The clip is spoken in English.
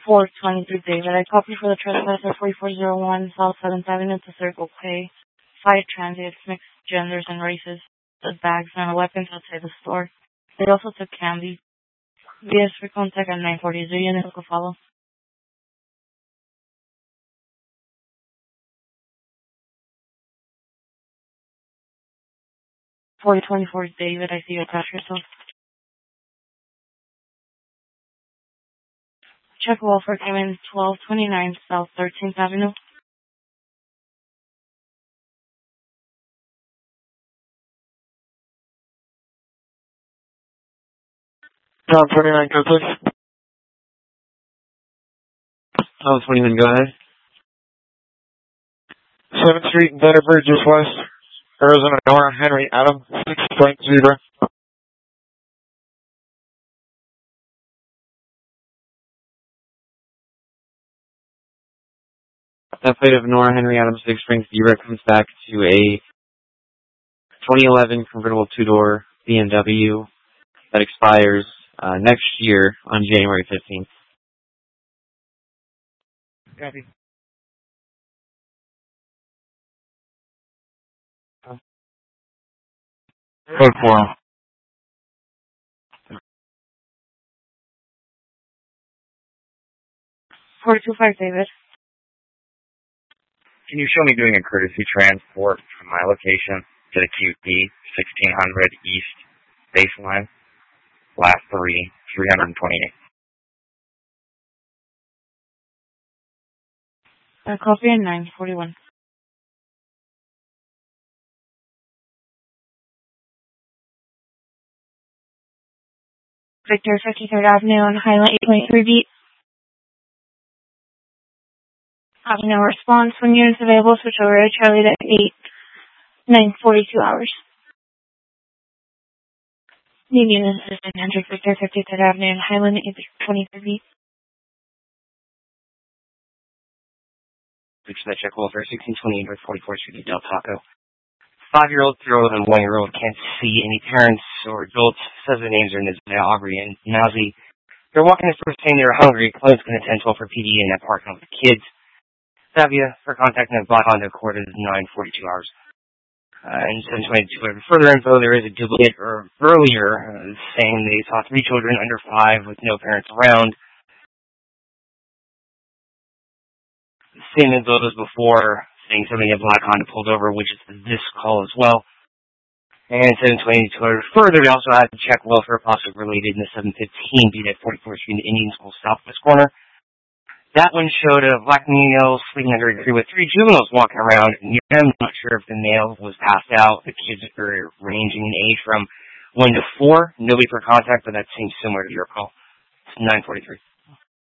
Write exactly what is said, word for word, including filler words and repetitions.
four twenty-three David. I copy for the trespasser forty-four oh one South seventh Avenue to Circle K. Five transits, mixed genders and races, with bags and weapons outside the store. They also took candy. V S for contact at nine forty. Do units will follow. four twenty-four David, I see you attach yourself. Check welfare came in twelve twenty-nine South thirteenth Avenue. John twenty-nine, go please. Oh, twenty-one, go ahead. seventh Street and Better Bridges West, Arizona, Nora, Henry, Adam, six point zero. That plate of Nora, Henry, Adam, Six Springs, Zero comes back to a twenty eleven convertible two-door B M W that expires uh, next year on January fifteenth. Copy. Code four. four two five David. Can you show me doing a courtesy transport from my location to the Q P, sixteen hundred East Baseline, last three, three twenty-eight. I copy at nine forty-one. Victor, fifty-third Avenue on Highland eight point three beat. Having no response. When units available, switch over to Charlie at eight, nine forty-two hours. Need units at nine hundred Victor, fifty-third Avenue on Highland eight point three beat. Reach that check welfare, sixteen twenty-eight North forty-fourth Street, Del Taco. Five-year-old, three-year-old, and one-year-old can't see any parents or adults. Says their names are Nizaya, Aubrey, and Nazi. They're walking the store saying they're hungry. Clones can attend twelve for P D in that parking lot with the kids. Savia for contacting the Black Honda Accord is nine forty-two hours. Uh, and seven twenty-two. For further info, there is a duplicate or earlier uh, saying they saw three children under five with no parents around. Same info as before, saying somebody in Black Honda pulled over, which is this call as well. And seven twenty-two. Further, they also had to check welfare possibly related in the seven fifteen beat at forty-fourth Street in the Indian School Southwest corner. That one showed a black male sleeping under a tree with three juveniles walking around. I'm not sure if the male was passed out. The kids are ranging in age from one to four. Nobody for contact, but that seems similar to your call. It's nine forty-three.